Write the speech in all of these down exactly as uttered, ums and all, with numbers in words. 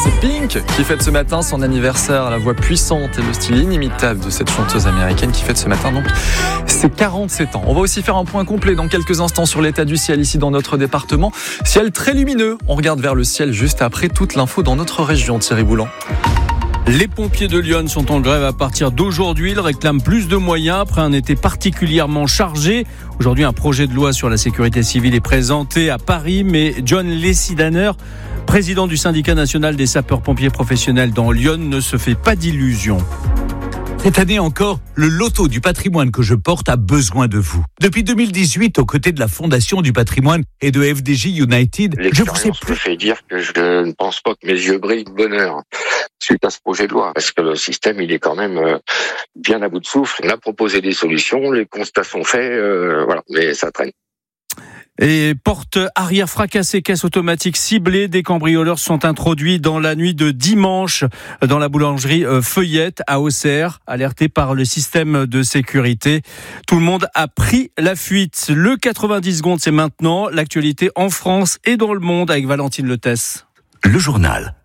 C'est Pink qui fête ce matin son anniversaire. La voix puissante et le style inimitable de cette chanteuse américaine qui fête ce matin donc ses quarante-sept ans. On va aussi faire un point complet dans quelques instants sur l'état du ciel ici dans notre département. Ciel très lumineux. On regarde vers le ciel juste après toute l'info dans notre région. Thierry Boulan. Les pompiers de Lyon sont en grève à partir d'aujourd'hui. Ils réclament plus de moyens après un été particulièrement chargé. Aujourd'hui, un projet de loi sur la sécurité civile est présenté à Paris, mais John Lessidaner, président du syndicat national des sapeurs-pompiers professionnels dans Lyon, ne se fait pas d'illusions. Cette année encore, le loto du patrimoine que je porte a besoin de vous. Depuis deux mille dix-huit, aux côtés de la Fondation du patrimoine et de F D J United, je vous ai me fait dire que je ne pense pas que mes yeux brillent de bonheur suite à ce projet de loi. Parce que le système, il est quand même bien à bout de souffle. On a proposé des solutions, les constats sont faits, euh, voilà, mais ça traîne. Et porte arrière fracassée, caisse automatique ciblée, des cambrioleurs sont introduits dans la nuit de dimanche dans la boulangerie Feuillette à Auxerre, alertés par le système de sécurité. Tout le monde a pris la fuite. Le quatre-vingt-dix secondes, c'est maintenant l'actualité en France et dans le monde avec Valentine Letesse. Le journal.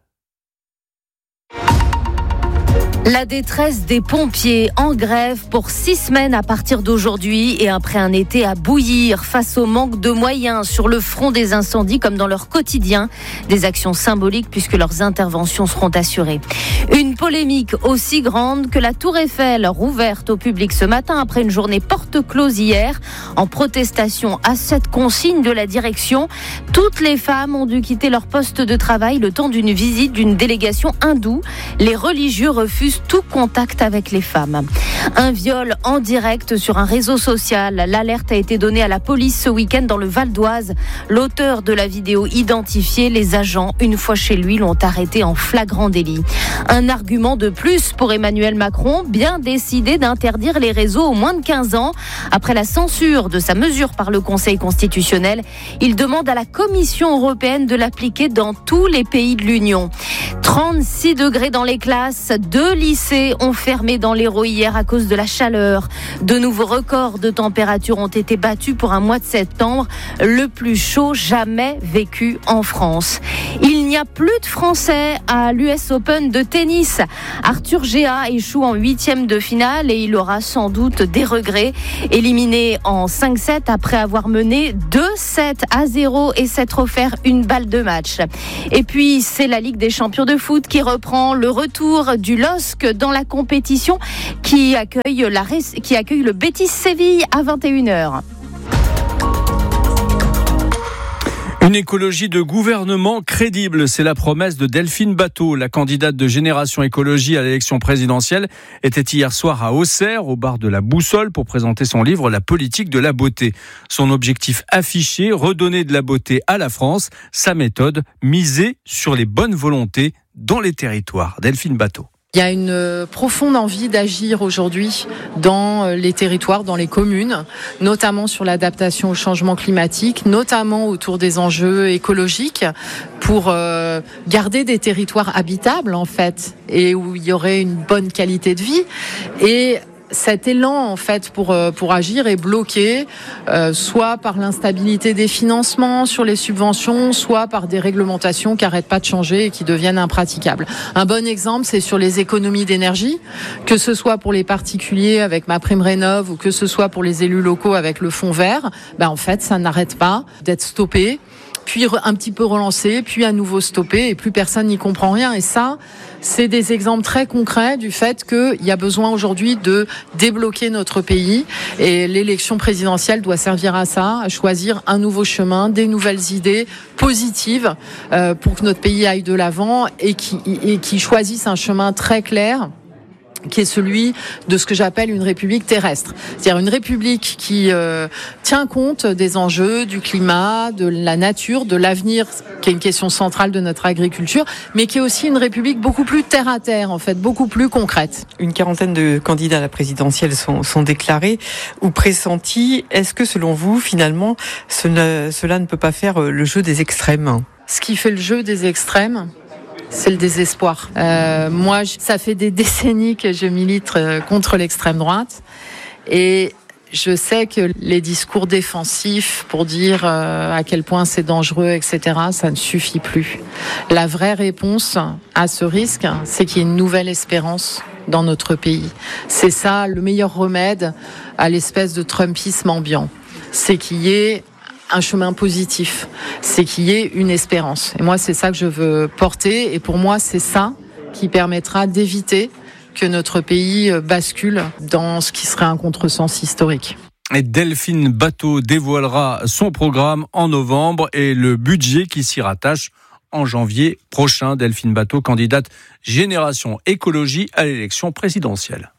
La détresse des pompiers en grève pour six semaines à partir d'aujourd'hui et après un été à bouillir face au manque de moyens sur le front des incendies comme dans leur quotidien. Des actions symboliques puisque leurs interventions seront assurées. Une polémique aussi grande que la Tour Eiffel rouverte au public ce matin après une journée porte close hier. En protestation à cette consigne de la direction, toutes les femmes ont dû quitter leur poste de travail le temps d'une visite d'une délégation hindoue. Les religieux refusent tout contact avec les femmes. Un viol en direct sur un réseau social. L'alerte a été donnée à la police ce week-end dans le Val d'Oise. L'auteur de la vidéo identifié, les agents, une fois chez lui, l'ont arrêté en flagrant délit. Un argument de plus pour Emmanuel Macron, bien décidé d'interdire les réseaux aux moins de quinze ans. Après la censure de sa mesure par le Conseil constitutionnel, il demande à la Commission européenne de l'appliquer dans tous les pays de l'Union. trente-six degrés dans les classes, deux lycées ont fermé dans l'Hérault hier à cause de la chaleur. De nouveaux records de température ont été battus pour un mois de septembre, le plus chaud jamais vécu en France. Il n'y a plus de Français à l'U S Open de tennis. Arthur Géa échoue en huitième de finale et il aura sans doute des regrets. Éliminé en cinq sept après avoir mené deux sept à zéro et s'être offert une balle de match. Et puis c'est la Ligue des champions de foot qui reprend le retour du L O S C dans la compétition qui accueille, la, qui accueille le Betis Séville à vingt et une heures. Une écologie de gouvernement crédible, c'est la promesse de Delphine Batho. La candidate de Génération Écologie à l'élection présidentielle était hier soir à Auxerre, au bar de la Boussole, pour présenter son livre « La politique de la beauté ». Son objectif affiché, redonner de la beauté à la France. Sa méthode, miser sur les bonnes volontés dans les territoires. Delphine Batho. Il y a une profonde envie d'agir aujourd'hui dans les territoires, dans les communes, notamment sur l'adaptation au changement climatique, notamment autour des enjeux écologiques, pour euh, garder des territoires habitables en fait, et où il y aurait une bonne qualité de vie. Et cet élan en fait pour pour agir est bloqué euh, soit par l'instabilité des financements sur les subventions, soit par des réglementations qui n'arrêtent pas de changer et qui deviennent impraticables. Un bon exemple, c'est sur les économies d'énergie, que ce soit pour les particuliers avec MaPrimeRénov' ou que ce soit pour les élus locaux avec le Fonds Vert. Ben en fait, ça n'arrête pas d'être stoppé, puis un petit peu relancé, puis à nouveau stoppé, et plus personne n'y comprend rien. Et ça, c'est des exemples très concrets du fait qu'il y a besoin aujourd'hui de débloquer notre pays. Et l'élection présidentielle doit servir à ça, à choisir un nouveau chemin, des nouvelles idées positives euh, pour que notre pays aille de l'avant et qui, et qui choisisse un chemin très clair, qui est celui de ce que j'appelle une république terrestre. C'est-à-dire une république qui euh, tient compte des enjeux du climat, de la nature, de l'avenir, qui est une question centrale de notre agriculture, mais qui est aussi une république beaucoup plus terre-à-terre, en fait, beaucoup plus concrète. Une quarantaine de candidats à la présidentielle sont, sont déclarés ou pressentis. Est-ce que, selon vous, finalement, ce ne, cela ne peut pas faire le jeu des extrêmes ? Ce qui fait le jeu des extrêmes, c'est le désespoir. Euh, moi, ça fait des décennies que je milite contre l'extrême droite et Je sais que les discours défensifs pour dire euh, à quel point c'est dangereux, et cetera, ça ne suffit plus. La vraie réponse à ce risque, c'est qu'il y ait une nouvelle espérance dans notre pays. C'est ça le meilleur remède à l'espèce de Trumpisme ambiant. C'est qu'il y ait un chemin positif, c'est qu'il y ait une espérance. Et moi, c'est ça que je veux porter. Et pour moi, c'est ça qui permettra d'éviter que notre pays bascule dans ce qui serait un contresens historique. Et Delphine Batho dévoilera son programme en novembre et le budget qui s'y rattache en janvier prochain. Delphine Batho, candidate Génération Écologie à l'élection présidentielle.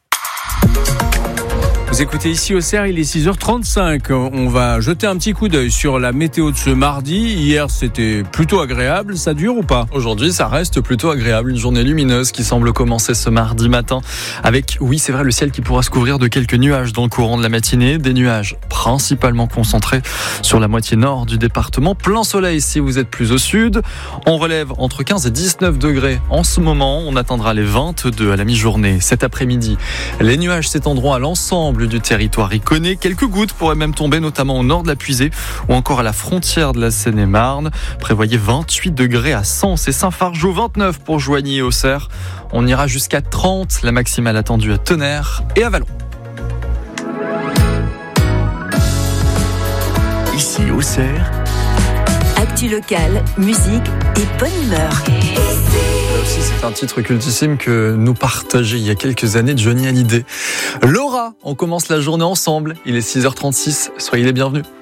Vous écoutez ici au C E R, il est six heures trente-cinq. On va jeter un petit coup d'œil sur la météo de ce mardi. Hier, c'était plutôt agréable. Ça dure ou pas ? Aujourd'hui, ça reste plutôt agréable. Une journée lumineuse qui semble commencer ce mardi matin avec, oui, c'est vrai, le ciel qui pourra se couvrir de quelques nuages dans le courant de la matinée. Des nuages principalement concentrés sur la moitié nord du département. Plein soleil si vous êtes plus au sud. On relève entre quinze et dix-neuf degrés en ce moment. On atteindra les vingt-deux à la mi-journée. Cet après-midi, les nuages s'étendront à l'ensemble du territoire iconé. Quelques gouttes pourraient même tomber, notamment au nord de la Puisée ou encore à la frontière de la Seine-et-Marne. Prévoyez vingt-huit degrés à Sens et Saint-Fargeau, vingt-neuf pour Joigny et Auxerre. On ira jusqu'à trente, la maximale attendue à Tonnerre et à Vallon. Ici Auxerre, actu locale, musique et bonne humeur. Là aussi, c'est un titre cultissime que nous partageait il y a quelques années Johnny Hallyday. Laura, on commence la journée ensemble. Il est six heures trente-six. Soyez les bienvenus.